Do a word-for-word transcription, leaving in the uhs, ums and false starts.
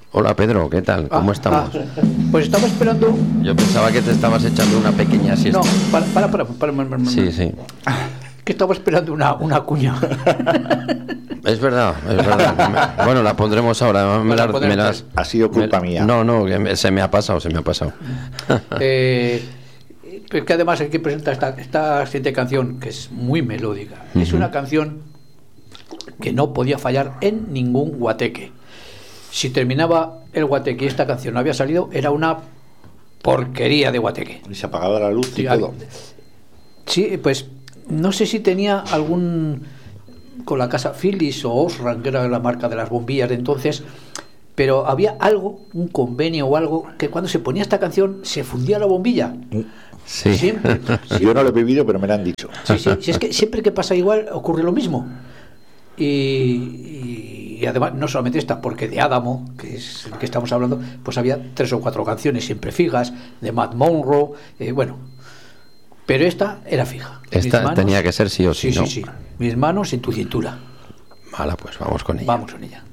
Hola Pedro, ¿qué tal? ¿Cómo ah, estamos? Ah, pues estaba esperando. Yo pensaba que te estabas echando una pequeña siesta. No, para, para, para, para, para, para Sí, sí. Que estaba esperando una, una cuña. Es verdad, es verdad. Bueno, la pondremos ahora. Me la, me las, ha sido culpa me, mía. No, no, que me, se me ha pasado, se me ha pasado. eh, pero que además el que presenta esta, esta siguiente canción, que es muy melódica, uh-huh. Es una canción que no podía fallar en ningún guateque. Si terminaba el guateque y esta canción no había salido, era una porquería de guateque. Y se apagaba la luz y sí, todo. Sí, pues no sé si tenía algún, con la casa Philips o Osram, que era la marca de las bombillas de entonces, pero había algo, un convenio o algo, que cuando se ponía esta canción se fundía la bombilla. Sí. Siempre, siempre. Yo no lo he vivido, pero me lo han dicho. Sí, sí, sí, es que siempre que pasa igual ocurre lo mismo. Y, y, y además no solamente esta, porque de Adamo, que es el que estamos hablando, pues había tres o cuatro canciones siempre fijas, de Matt Monro, eh, bueno, pero esta era fija. Esta manos, tenía que ser sí o sí, sí, ¿no? Sí, sí, mis manos en tu cintura. Vale, pues vamos con ella. Vamos con ella.